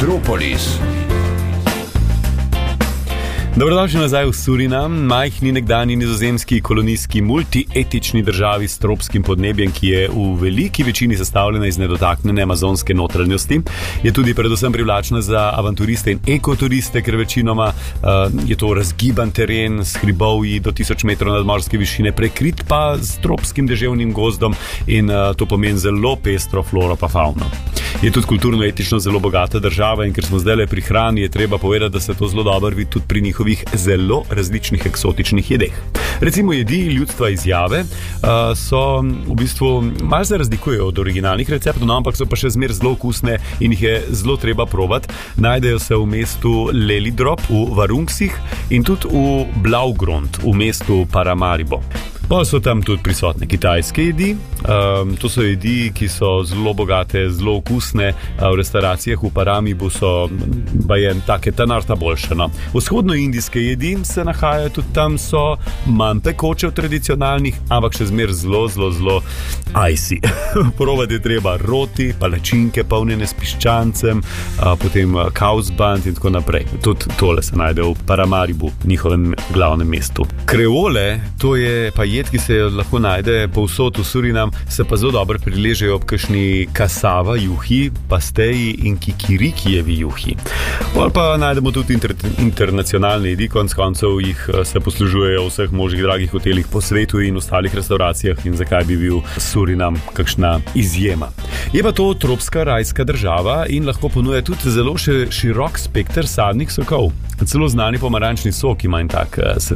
Metropolis. Dobrodošli nazaj v Surinam, majhni nekdanji nizozemski kolonijski multietični državi s tropskim podnebjem, ki je v veliki večini sestavljena iz nedotaknjene amazonske notranjosti. Je tudi predvsem privlačna za avanturiste in ekoturiste, ker večinoma je to razgiban teren s hribovji do 1000 metrov nadmorske višine, prekrit pa s tropskim deževnim gozdom in to pomeni zelo pestro floro pa fauno. Je tudi kulturno-etično zelo bogata država in ker smo zdaj le pri hrani, je treba povedati, da se to zelo dobro vidi tudi pri njihovih zelo različnih eksotičnih jedeh. Recimo jedi ljudstva iz Jave so v bistvu malo se razlikujejo od originalnih receptov, no, ampak so pa še zmer zelo okusne in jih je zelo treba probati. Najdejo se v mestu Lelydrop v Varungsih in tudi v Blaugrond v mestu Paramaribo. Pa so tam tudi prisotne kitajske jedi. To so jedi, ki so zelo bogate, zelo okusne. V restauracijah v Paramibu so take tanarta boljše. No. Vzhodnoindijske jedi se nahajajo tudi tam, so manj pekoče od tradicionalnih, ampak še zmer zelo icy. Probati je treba roti, palačinke polnjene s piščancem, potem kausband in tako naprej. Tudi tole se najde v Paramaribu, njihovem glavnem mestu. Kreole, to je pa jed, ki se lahko najde povsod v Surinam, se pa zelo dobro priležejo ob kakšni kasava juhi, pasteji in kikirikijevi juhi. Pol pa najdemo tudi internacionalne jedi, konec koncev jih se poslužujejo v vseh možnih dragih hotelih po svetu in ostalih restauracijah in zakaj bi bil Surinam kakšna izjema. Je pa to tropska rajska država in lahko ponuja tudi zelo širok spekter sadnih sokov. Celo znani pomarančni sok ima in tak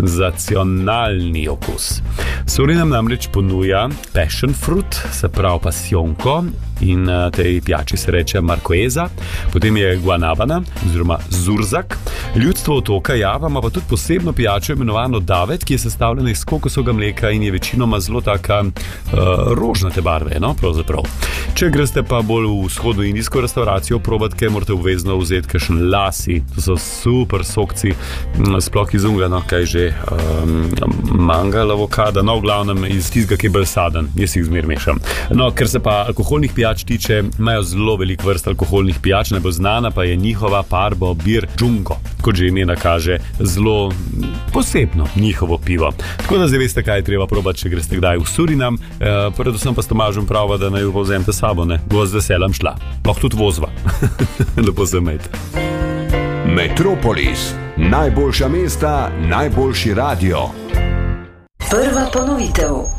senzacionalni okus. Surinam namreč ponuja passion fruit, se pravi pasijonko, in tej pijači se reče markoeza, potem je guanabana oziroma zurzak. Ljudstvo otoka Java ima pa tudi posebno pijačo imenovano davet, ki je sestavljena iz kokosovega mleka in je večinoma zelo taka rožnate barve, no, pravzaprav. Če greste pa bolj v vzhodnoindijsko restauracijo probati, kaj morate obvezno vzeti kakšen lasi, to so super sokci, sploh iz unga, no, kaj že, mangal, avokada, no, v glavnem iz tistega, ki je bolj saden, jaz jih zmer mešam. No, ker se pa alkoholnih pijač tiče, imajo zelo velik vrst alkoholnih pijač, najbolj znana pa je njihova Parbo Bir Džungo, kot že ime kaže, zelo posebno njihovo pivo. Tako da zdaj veste, kaj je treba probati, če greste kdaj v Surinam, predvsem pa s Tomažem prava, da naj jo povzemte sabo, ne, bo z veseljem šla. Lahko tudi vozva. Lepo se imejte. Metropolis, najboljša mesta, najboljši radio. Prva ponovitev.